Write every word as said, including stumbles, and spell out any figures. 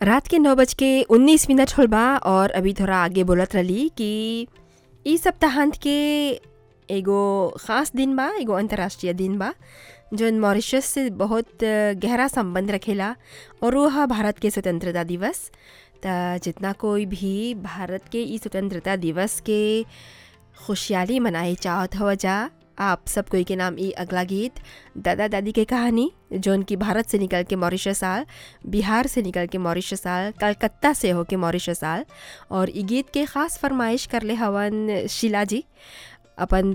रात के नौ बज के उन्नीस मिनट होल बा और अभी थोड़ा आगे बोलत रही कि ई सप्ताहांत के एगो ख़ास दिन बा, एगो अंतर्राष्ट्रीय दिन बा जौन मॉरिशस से बहुत गहरा संबंध रखेला और वो हा भारत के स्वतंत्रता दिवस। त जितना कोई भी भारत के ई स्वतंत्रता दिवस के खुशहाली मनाए चाहत हव जा, आप सब कोई के नाम ई अगला गीत दादा दादी के कहानी जौन कि भारत से निकल के मॉरिशस आल, बिहार से निकल के मॉरिशस आल, कलकत्ता से होके मॉरिशस आल और ई गीत के ख़ास फरमाइश करले हवन शीला जी अपन